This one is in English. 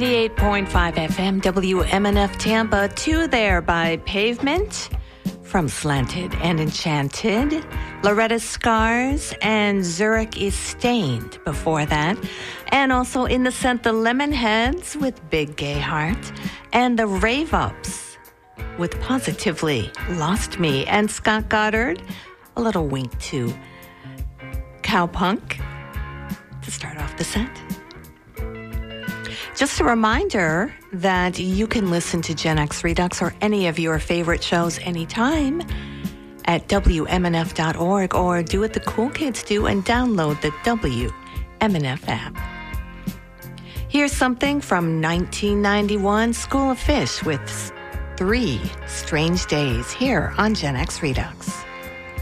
88.5 FM, WMNF Tampa, Two There by Pavement, from Slanted and Enchanted, Loretta Scars, and Zurich is Stained before that. And also in the scent, the Lemonheads with Big Gay Heart, and the Rave Ups with Positively Lost Me, and Scott Goddard, a little wink to Cowpunk to start off the set. Just a reminder that you can listen to Gen X Redux or any of your favorite shows anytime at WMNF.org, or do what the cool kids do and download the WMNF app. Here's something from 1991, School of Fish with 3 Strange Days here on Gen X Redux.